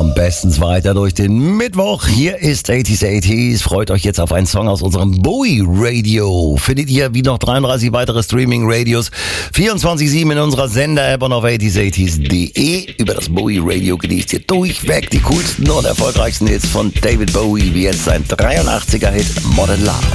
am besten weiter durch den Mittwoch. Hier ist 80s. Freut euch jetzt auf einen Song aus unserem Bowie Radio. Findet ihr wie noch 33 weitere Streaming-Radios 24/7 in unserer Sender-App und auf 80s.de. Über das Bowie Radio genießt ihr durchweg die coolsten und erfolgreichsten Hits von David Bowie, wie jetzt sein 83er-Hit Modern Love.